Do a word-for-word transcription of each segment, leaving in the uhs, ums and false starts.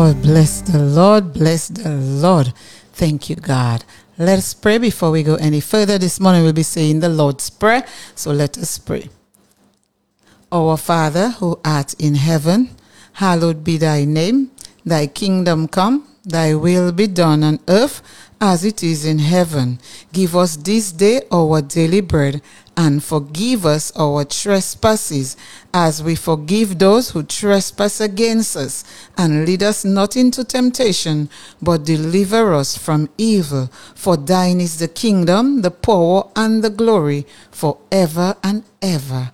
Lord, bless the Lord, bless the Lord. Thank you, God. Let us pray before we go any further. This morning we'll be saying the Lord's Prayer, so let us pray. Our Father, who art in heaven, hallowed be thy name. Thy kingdom come, thy will be done on earth as it is in heaven. Give us this day our daily bread, and forgive us our trespasses, as we forgive those who trespass against us. And lead us not into temptation, but deliver us from evil. For thine is the kingdom, the power, and the glory, forever and ever.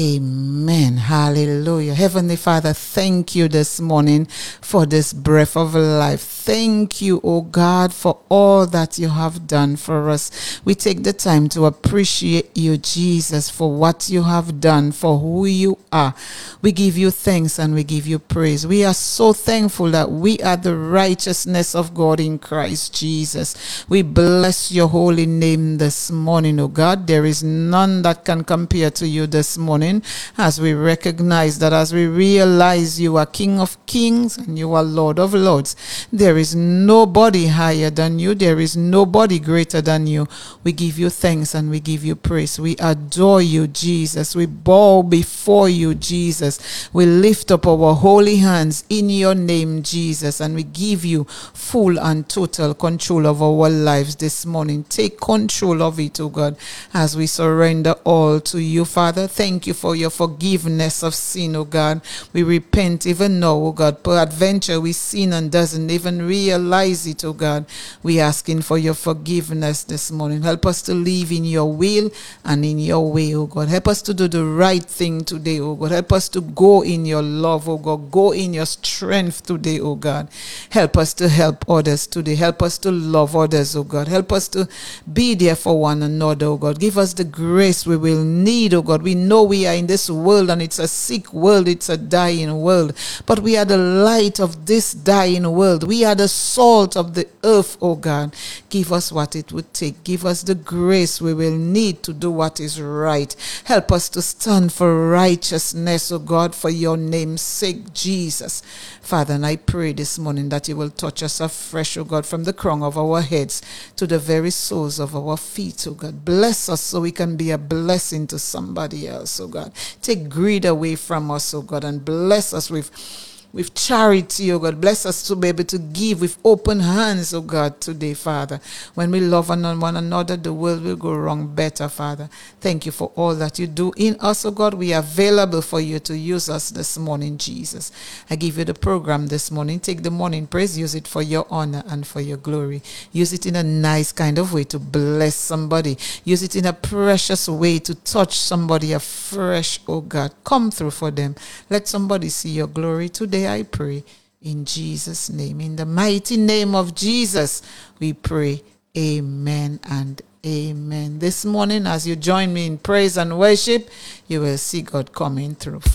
Amen. Hallelujah. Heavenly Father, thank you this morning for this breath of life. Thank you, oh God, for all that you have done for us. We take the time to appreciate you, Jesus, for what you have done, for who you are. We give you thanks and we give you praise. We are so thankful that we are the righteousness of God in Christ Jesus. We bless your holy name this morning, oh God. There is none that can compare to you this morning. As we recognize that, as we realize you are King of Kings and you are Lord of Lords, there is nobody higher than you. There is nobody greater than you. We give you thanks and we give you praise. We adore you, Jesus. We bow before you, Jesus. We lift up our holy hands in your name, Jesus, and we give you full and total control of our lives this morning. Take control of it, oh God, as we surrender all to you, Father. Thank you for your forgiveness of sin, oh God. We repent even now, oh God. Peradventure we sin and doesn't even realize it, oh God. We asking for your forgiveness this morning. Help us to live in your will and in your way, oh God. Help us to do the right thing today, oh God. Help us to go in your love, oh God. Go in your strength today, oh God. Help us to help others today. Help us to love others, oh God. Help us to be there for one another, oh God. Give us the grace we will need, oh God. We know we are in this world and it's a sick world, it's a dying world, but we are the light of this dying world. We are the salt of the earth, oh God. Give us what it would take. Give us the grace we will need to do what is right. Help us to stand for righteousness, oh God, for your name's sake, Jesus. Father, and I pray this morning that you will touch us afresh, oh God, from the crown of our heads to the very soles of our feet, oh God. Bless us so we can be a blessing to somebody else, oh God. Take greed away from us, oh God, and bless us with with charity, oh God. Bless us to be able to give with open hands, oh God, today, Father. When we love one another, the world will go wrong better, Father. Thank you for all that you do in us, oh God. We are available for you to use us this morning, Jesus. I give you the program this morning. Take the morning praise, use it for your honor and for your glory. Use it in a nice kind of way to bless somebody. Use it in a precious way to touch somebody afresh, oh God. Come through for them. Let somebody see your glory today, I pray, in Jesus' name. In the mighty name of Jesus, we pray. Amen and amen. This morning, as you join me in praise and worship, you will see God coming through.